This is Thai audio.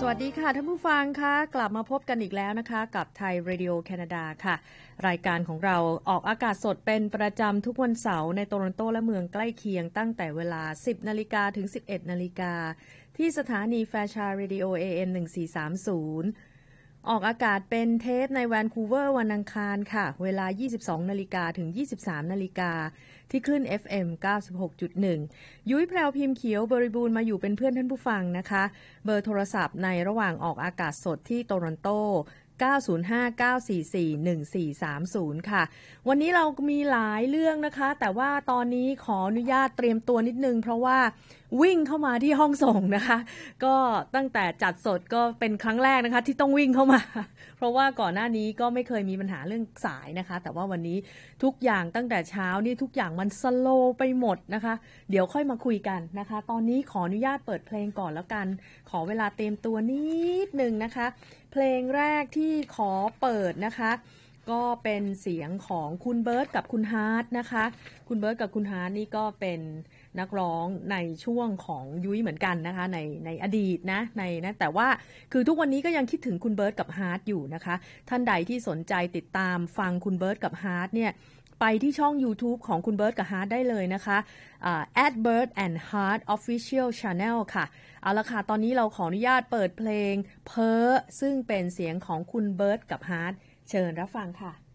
วัสดีค่ะท่านผู้ฟังค่ะกลับมาพบกันอีกแล้วนะคะกับไทยเรดิโอแคนาดาค่ะรายการของเราออกอากาศสดเป็นประจำทุกวันเสาร์ในโตรอนโตและเมืองใกล้เคียงตั้งแต่เวลา 10 นาฬิกาถึง 11 นาฬิกาที่สถานีแฟร์ชาร์เรดิโอ AM 1430ออกอากาศเป็นเทปในแวนคูเวอร์วันอังคารค่ะเวลา 22 นาฬิกาถึง 23 นาฬิกาที่คลื่น FM 96.1 ยุ้ยแพรวพิมพ์เขียวบริบูรณ์มาอยู่เป็นเพื่อนท่านผู้ฟังนะคะเบอร์โทรศัพท์ในระหว่างออกอากาศสดที่โตรอนโต905-944-1430 ค่ะวันนี้เรามีหลายเรื่องนะคะแต่ว่าตอนนี้ขออนุญาตเตรียมตัวนิดนึงเพราะว่าวิ่งเข้ามาที่ห้องส่งนะคะก็ตั้งแต่จัดสดก็เป็นครั้งแรกนะคะที่ต้องวิ่งเข้ามาเพราะว่าก่อนหน้านี้ก็ไม่เคยมีปัญหาเรื่องสายนะคะแต่ว่าวันนี้ทุกอย่างตั้งแต่เช้านี่ทุกอย่างมันสโลว์ไปหมดนะคะเดี๋ยวค่อยมาคุยกันนะคะตอนนี้ขออนุญาตเปิดเพลงก่อนแล้วกันขอเวลาเตรียมตัวนิดนึงนะคะเพลงแรกที่ขอเปิดนะคะก็เป็นเสียงของคุณเบิร์ตกับคุณฮาร์ทนะคะคุณเบิร์ตกับคุณฮาร์ทนี่ก็เป็นนักร้องในช่วงของยุ้ยเหมือนกันนะคะในอดีตนะแต่ว่าคือทุกวันนี้ก็ยังคิดถึงคุณเบิร์ตกับฮาร์ทอยู่นะคะท่านใดที่สนใจติดตามฟังคุณเบิร์ตกับฮาร์ทเนี่ยไปที่ช่อง YouTube ของคุณเบิร์ตกับฮาร์ทได้เลยนะคะ@Bert&Hart Official Channel ค่ะเอาละค่ะตอนนี้เราขออนุญาตเปิดเพลงเพ้อซึ่งเป็นเสียงของคุณเบิร์ตกับฮาร์ทเชิญรับฟังค่ะ